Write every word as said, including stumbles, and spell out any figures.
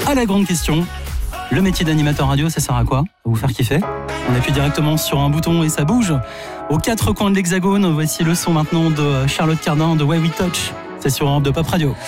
à la grande question. Le métier d'animateur radio, ça sert à quoi? À vous faire kiffer. On appuie directement sur un bouton et ça bouge. Aux quatre coins de l'Hexagone, voici le son maintenant de Charlotte Cardin de Way We Touch. C'est sur Europe deux Pop Radio.